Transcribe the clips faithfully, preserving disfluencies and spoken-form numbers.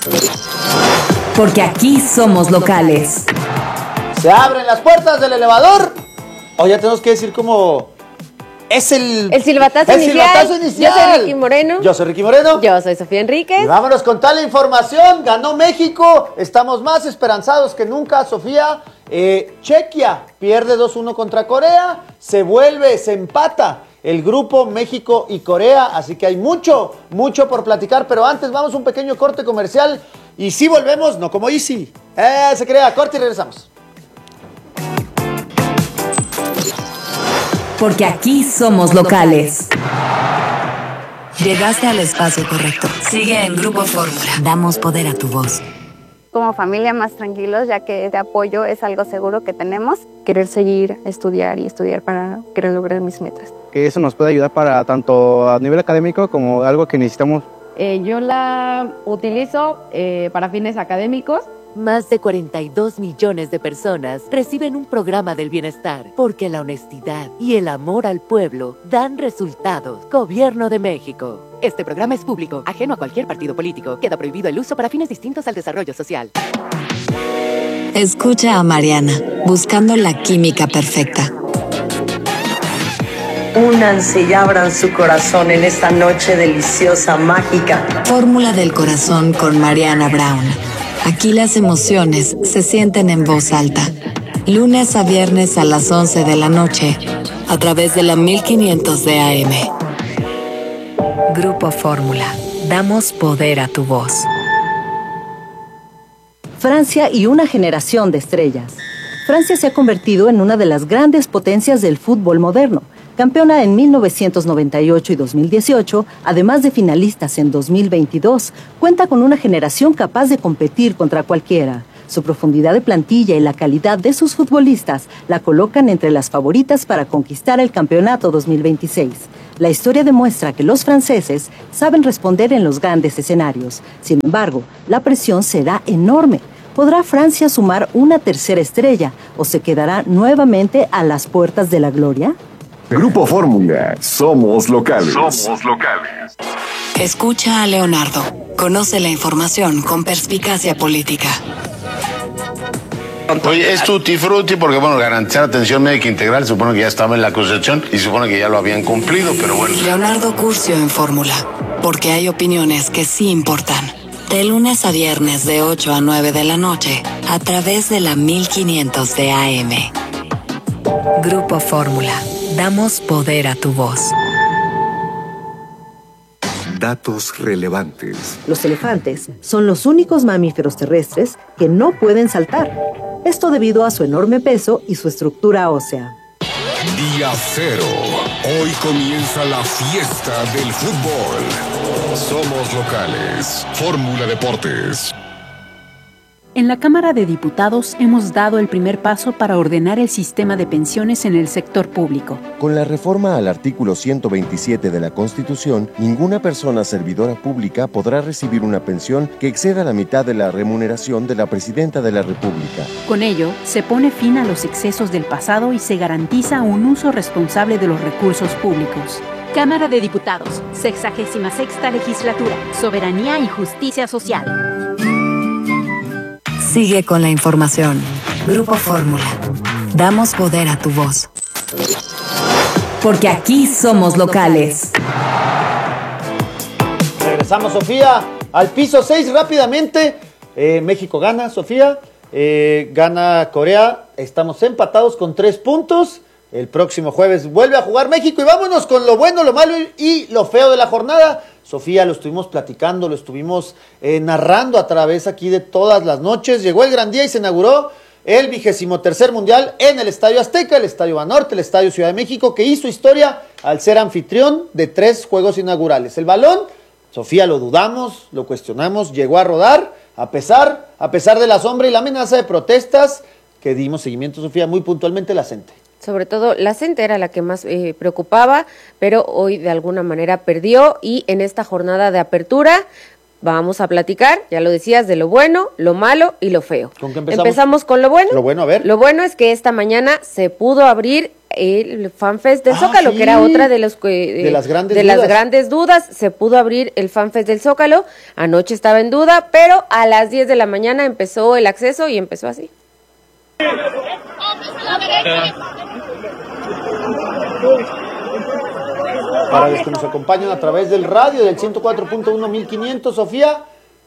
Porque aquí somos locales. Se abren las puertas del elevador. O ya tenemos que decir como... Es el... El silbatazo, el inicial. silbatazo inicial. Yo soy Ricky Moreno. Yo soy Ricky Moreno. Yo soy Sofía Enríquez. Y vámonos con tal información. Ganó México. Estamos más esperanzados que nunca, Sofía. Eh, Chequia pierde dos uno contra Corea. Se vuelve, se empata el grupo México y Corea. Así que hay mucho, mucho por platicar. Pero antes vamos a un pequeño corte comercial. Y si volvemos, no como Easy. Eh, se crea, corte y regresamos. Porque aquí somos locales. Llegaste al espacio correcto. Sigue en Grupo Fórmula. Damos poder a tu voz. Como familia más tranquilos, ya que este apoyo es algo seguro que tenemos. Querer seguir, estudiar y estudiar para querer lograr mis metas. Que eso nos puede ayudar para tanto a nivel académico como algo que necesitamos. Eh, yo la utilizo eh, para fines académicos. Más de cuarenta y dos millones de personas reciben un programa del bienestar porque la honestidad y el amor al pueblo dan resultados. Gobierno de México. Este programa es público, ajeno a cualquier partido político. Queda prohibido el uso para fines distintos al desarrollo social. Escucha a Mariana, buscando la química perfecta. Únanse y abran su corazón en esta noche deliciosa, mágica. Fórmula del corazón con Mariana Brown. Aquí las emociones se sienten en voz alta. Lunes a viernes a las once de la noche, a través de la mil quinientos de A M. Grupo Fórmula. Damos poder a tu voz. Francia y una generación de estrellas. Francia se ha convertido en una de las grandes potencias del fútbol moderno. Campeona en mil novecientos noventa y ocho y dos mil dieciocho, además de finalistas en dos mil veintidós, cuenta con una generación capaz de competir contra cualquiera. Su profundidad de plantilla y la calidad de sus futbolistas la colocan entre las favoritas para conquistar el campeonato dos mil veintiséis. La historia demuestra que los franceses saben responder en los grandes escenarios. Sin embargo, la presión será enorme. ¿Podrá Francia sumar una tercera estrella o se quedará nuevamente a las puertas de la gloria? Grupo Fórmula, somos locales. Somos locales. Escucha a Leonardo. Conoce la información con perspicacia política. Oye, es tutti frutti porque, bueno, garantizar atención médica integral, supone que ya estaba en la Constitución y supone que ya lo habían cumplido, pero bueno. Leonardo Curcio en Fórmula, porque hay opiniones que sí importan. De lunes a viernes de ocho a nueve de la noche, a través de la mil quinientos de A M. Grupo Fórmula. Damos poder a tu voz. Datos relevantes. Los elefantes son los únicos mamíferos terrestres que no pueden saltar. Esto debido a su enorme peso y su estructura ósea. Día cero. Hoy comienza la fiesta del fútbol. Somos locales. Fórmula Deportes. En la Cámara de Diputados hemos dado el primer paso para ordenar el sistema de pensiones en el sector público. Con la reforma al artículo ciento veintisiete de la Constitución, ninguna persona servidora pública podrá recibir una pensión que exceda la mitad de la remuneración de la Presidenta de la República. Con ello, se pone fin a los excesos del pasado y se garantiza un uso responsable de los recursos públicos. Cámara de Diputados, sexagésima sexta legislatura, Soberanía y Justicia Social. Sigue con la información. Grupo Fórmula. Damos poder a tu voz. Porque aquí somos locales. Regresamos, Sofía, al piso seis rápidamente. Eh, México gana, Sofía. Eh, gana Corea. Estamos empatados con tres puntos. El próximo jueves vuelve a jugar México. Y vámonos con lo bueno, lo malo y lo feo de la jornada. Sofía, lo estuvimos platicando, lo estuvimos eh, narrando a través aquí de todas las noches. Llegó el gran día y se inauguró el vigésimo tercer mundial en el Estadio Azteca, el Estadio Banorte, el Estadio Ciudad de México, que hizo historia al ser anfitrión de tres juegos inaugurales. El balón, Sofía, lo dudamos, lo cuestionamos, llegó a rodar, a pesar, a pesar de la sombra y la amenaza de protestas que dimos seguimiento, Sofía, muy puntualmente la CENTE. Sobre todo la CENTE era la que más eh, preocupaba, pero hoy de alguna manera perdió y en esta jornada de apertura vamos a platicar, ya lo decías, de lo bueno, lo malo y lo feo. ¿Con qué empezamos? Empezamos con lo bueno. Lo bueno, a ver. Lo bueno es que esta mañana se pudo abrir el FanFest del Ah, Zócalo, sí. que era otra de los eh, De las grandes de dudas. las grandes dudas. Se pudo abrir el FanFest del Zócalo, anoche estaba en duda, pero a las diez de la mañana empezó el acceso y empezó así. Para los que nos acompañan a través del radio del ciento cuatro punto uno mil quinientos, Sofía,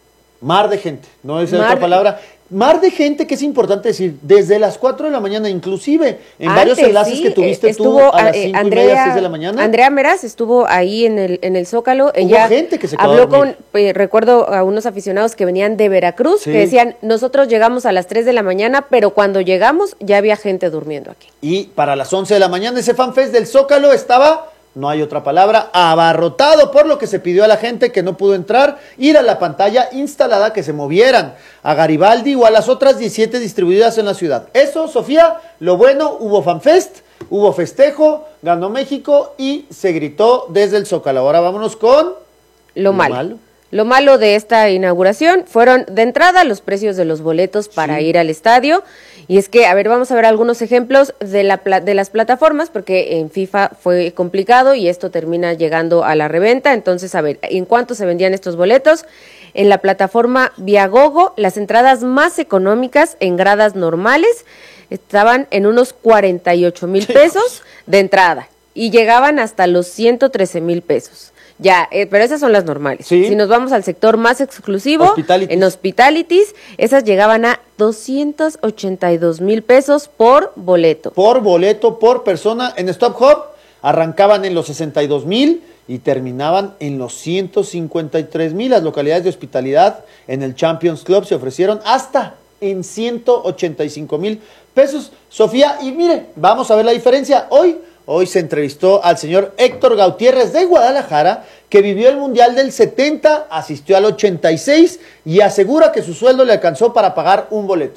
mar de gente, no es Mar- otra palabra. Mar de gente, que es importante decir, desde las cuatro de la mañana, inclusive en Antes, varios enlaces sí, que tuviste eh, estuvo, tú a las eh, cinco y Andrea, media, seis de la mañana. Andrea Meraz estuvo ahí en el, en el Zócalo. Hubo Ella gente que se quedó a habló dormir. con, eh, recuerdo a unos aficionados que venían de Veracruz, Sí. que decían, nosotros llegamos a las tres de la mañana, pero cuando llegamos ya había gente durmiendo aquí. Y para las once de la mañana ese FanFest del Zócalo estaba, no hay otra palabra, abarrotado, por lo que se pidió a la gente que no pudo entrar, ir a la pantalla instalada, que se movieran a Garibaldi o a las otras diecisiete distribuidas en la ciudad. Eso, Sofía, lo bueno, hubo FanFest, hubo festejo, ganó México y se gritó desde el Zócalo. Ahora vámonos con Lo, malo. Lo malo de esta inauguración fueron, de entrada, los precios de los boletos para Sí. ir al estadio. Y es que, a ver, vamos a ver algunos ejemplos de, la, pla- de las plataformas, porque en FIFA fue complicado y esto termina llegando a la reventa. Entonces, a ver, ¿en cuánto se vendían estos boletos? En la plataforma Viagogo, las entradas más económicas en gradas normales estaban en unos cuarenta y ocho mil pesos de entrada y llegaban hasta los ciento trece mil pesos. Ya, eh, pero esas son las normales. Sí. Si nos vamos al sector más exclusivo, Hospitalities. en Hospitalities, esas llegaban a doscientos ochenta y dos mil pesos por boleto. por boleto, por persona. En Stop Hub arrancaban en los sesenta y dos mil y terminaban en los ciento cincuenta y tres mil. Las localidades de hospitalidad en el Champions Club se ofrecieron hasta en ciento ochenta y cinco mil pesos. Sofía, y mire, vamos a ver la diferencia. Hoy, hoy se entrevistó al señor Héctor Gautiérrez de Guadalajara, que vivió el Mundial del setenta, asistió al ochenta y seis y asegura que su sueldo le alcanzó para pagar un boleto.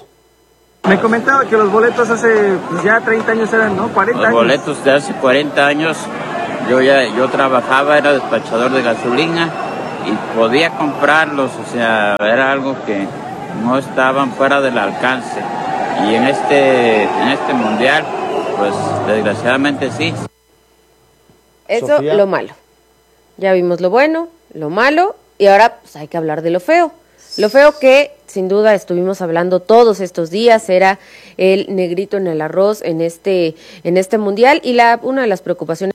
Me comentaba que los boletos hace pues, ya treinta años eran, ¿no? cuarenta Los años. boletos de hace cuarenta años, yo ya yo trabajaba, era despachador de gasolina y podía comprarlos, o sea, era algo que no estaban fuera del alcance. Y en este, en este mundial, pues desgraciadamente sí. Eso, Sofía. lo malo. Ya vimos lo bueno, lo malo, y ahora pues hay que hablar de lo feo. Lo feo que, sin duda, estuvimos hablando todos estos días, era el negrito en el arroz en este, en este mundial, y la, una de las preocupaciones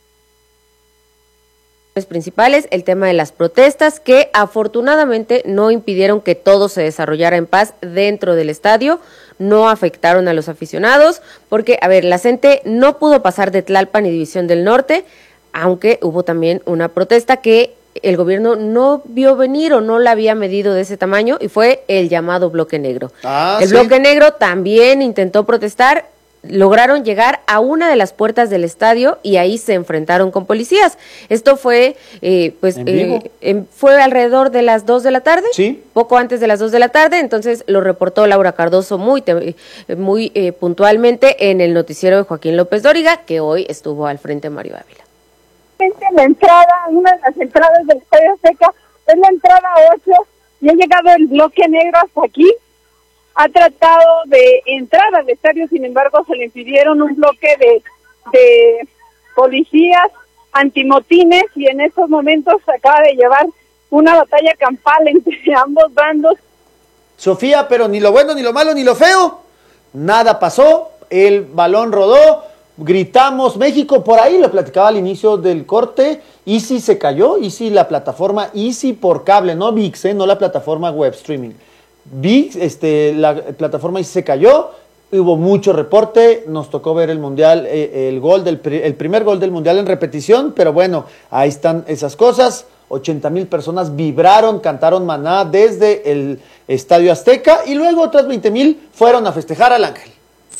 principales, el tema de las protestas, que afortunadamente no impidieron que todo se desarrollara en paz dentro del estadio, no afectaron a los aficionados, porque, a ver, la gente no pudo pasar de Tlalpan y División del Norte, aunque hubo también una protesta que el gobierno no vio venir o no la había medido de ese tamaño, y fue el llamado bloque negro. Ah, el sí. bloque negro también intentó protestar, lograron llegar a una de las puertas del estadio y ahí se enfrentaron con policías. Esto fue, eh, pues, ¿En vivo? eh, en- fue alrededor de las dos de la tarde, Sí. poco antes de las dos de la tarde, entonces lo reportó Laura Cardoso muy, te- muy eh, puntualmente en el noticiero de Joaquín López Dóriga, que hoy estuvo al frente Mario Ávila. La entrada, una de las entradas del Estadio Azteca, es la entrada ocho y ha llegado el bloque negro hasta aquí. Ha tratado de entrar al estadio, sin embargo, se le impidieron un bloque de, de policías antimotines y en estos momentos se acaba de llevar una batalla campal entre ambos bandos. Sofía, pero ni lo bueno, ni lo malo, ni lo feo. Nada pasó, el balón rodó, gritamos México, por ahí lo platicaba al inicio del corte. Easy se cayó, Easy, la plataforma Easy por cable, no V I X, eh, no la plataforma web streaming. V I X, este, la plataforma Easy se cayó, hubo mucho reporte, nos tocó ver el mundial, eh, el gol del pri- el primer gol del mundial en repetición, pero bueno, ahí están esas cosas. ochenta mil personas vibraron, cantaron Maná desde el Estadio Azteca y luego otras veinte mil fueron a festejar al Ángel.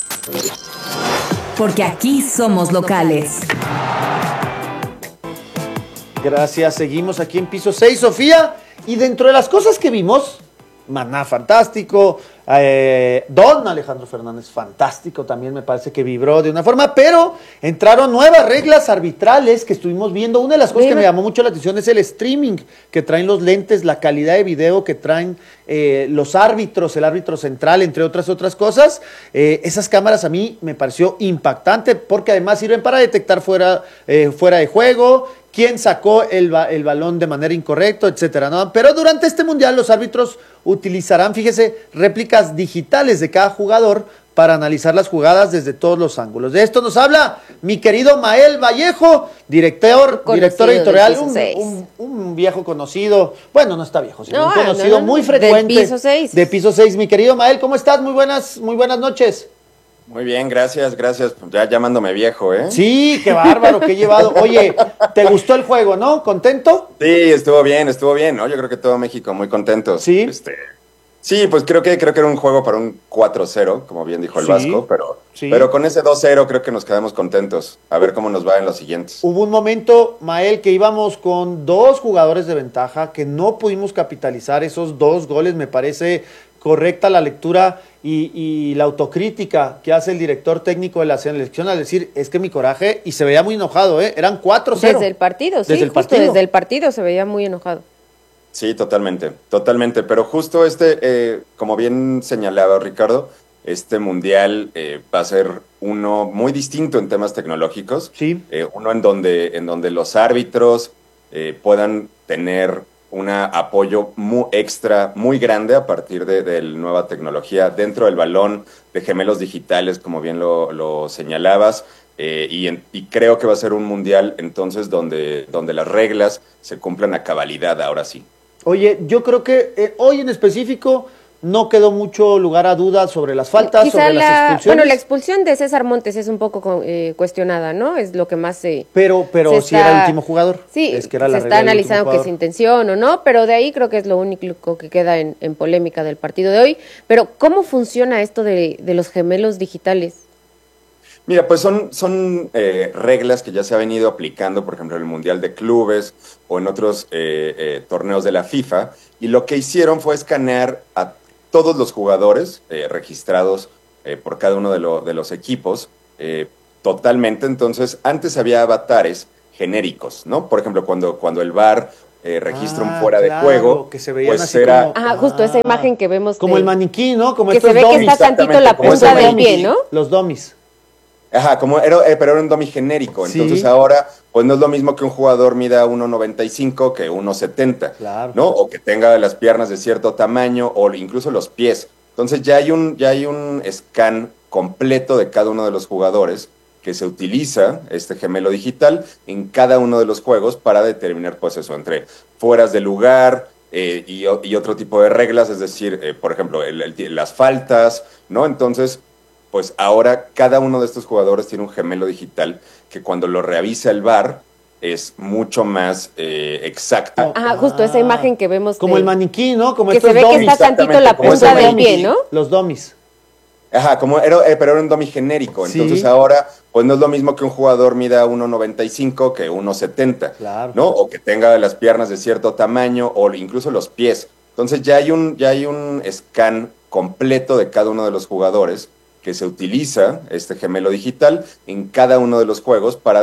Porque aquí somos locales. Gracias, seguimos aquí en piso seis, Sofía. Y dentro de las cosas que vimos, Maná fantástico, Eh, don Alejandro Fernández, fantástico, también me parece que vibró de una forma, pero entraron nuevas reglas arbitrales que estuvimos viendo. Una de las cosas que me llamó mucho la atención es el streaming que traen los lentes, la calidad de video que traen eh, los árbitros, el árbitro central, entre otras otras cosas. Eh, esas cámaras a mí me pareció impactante porque además sirven para detectar fuera, eh, fuera de juego, quién sacó el, ba el balón de manera incorrecta, etcétera, ¿no? Pero durante este mundial los árbitros utilizarán, fíjese, réplicas digitales de cada jugador para analizar las jugadas desde todos los ángulos. De esto nos habla mi querido Mael Vallejo, director, director editorial, un, un, un viejo conocido, bueno, no está viejo, sino no, un conocido no, no, muy frecuente. De Piso seis. De Piso seis, mi querido Mael, ¿cómo estás? Muy buenas, muy buenas noches. Muy bien, gracias, gracias. Ya llamándome viejo, ¿eh? Sí, qué bárbaro, qué llevado. Oye, ¿te gustó el juego, no? ¿Contento? Sí, estuvo bien, estuvo bien, ¿no? Yo creo que todo México muy contento. Sí. Este, sí, pues creo que creo que era un juego para un cuatro cero, como bien dijo el sí, Vasco, pero, sí. pero con ese dos cero creo que nos quedamos contentos. A ver cómo nos va en los siguientes. Hubo un momento, Mael, que íbamos con dos jugadores de ventaja, que no pudimos capitalizar esos dos goles. Me parece correcta la lectura y, y la autocrítica que hace el director técnico de la selección al decir, es que mi coraje, y se veía muy enojado, ¿eh? Eran cuatro cero. Desde el partido, desde sí, el justo partido. desde el partido se veía muy enojado. Sí, totalmente, totalmente, pero justo este, eh, como bien señalaba Ricardo, este mundial eh, va a ser uno muy distinto en temas tecnológicos, sí. eh, uno en donde, en donde los árbitros eh, puedan tener un apoyo muy extra, muy grande a partir de, de la nueva tecnología dentro del balón, de gemelos digitales, como bien lo, lo señalabas, eh, y, en, y creo que va a ser un mundial entonces donde, donde las reglas se cumplan a cabalidad, ahora sí. Oye, yo creo que eh, hoy en específico no quedó mucho lugar a dudas sobre las faltas, Quizá sobre la, las expulsiones. Bueno, la expulsión de César Montes es un poco eh, cuestionada, ¿no? Es lo que más se... Pero, pero se si está, era el último jugador. Sí, es que era se la está analizando que es intención o no, pero de ahí creo que es lo único que queda en, en polémica del partido de hoy. Pero, ¿cómo funciona esto de, de los gemelos digitales? Mira, pues son, son eh, reglas que ya se ha venido aplicando, por ejemplo, en el Mundial de Clubes o en otros eh, eh, torneos de la FIFA, y lo que hicieron fue escanear a todos los jugadores eh, registrados eh, por cada uno de, lo, de los equipos eh, totalmente. Entonces, antes había avatares genéricos, ¿no? Por ejemplo, cuando, cuando el V A R eh, registra ah, un fuera claro, de juego, que se veían pues así era... como, Ajá, justo esa imagen que vemos. Como de, el maniquí, ¿no? Como que se ve dummies, que está tantito la punta del pie, ¿no? Los dummies. Ajá, como era, eh, pero era un dummy genérico. Entonces sí. ahora, pues no es lo mismo que un jugador mida uno noventa y cinco que uno setenta, claro. ¿no? O que tenga las piernas de cierto tamaño o incluso los pies. Entonces ya hay un, ya hay un scan completo de cada uno de los jugadores que se utiliza, este gemelo digital, en cada uno de los juegos para determinar, pues eso, entre fueras de lugar eh, y, y otro tipo de reglas, es decir, eh, por ejemplo, el, el, las faltas, ¿no? Entonces, pues ahora cada uno de estos jugadores tiene un gemelo digital que cuando lo revisa el V A R es mucho más eh, exacto. Ajá, justo esa imagen que vemos. Como de, el maniquí, ¿no? Como que se ve dummies, que está tantito la punta del pie, ¿no? Los dummies. Ajá, como era, eh, pero era un dummy genérico. Entonces sí. ahora, pues no es lo mismo que un jugador mida uno noventa y cinco que uno setenta, claro. ¿no? O que tenga las piernas de cierto tamaño o incluso los pies. Entonces ya hay un, ya hay un scan completo de cada uno de los jugadores que se utiliza, este gemelo digital, en cada uno de los juegos para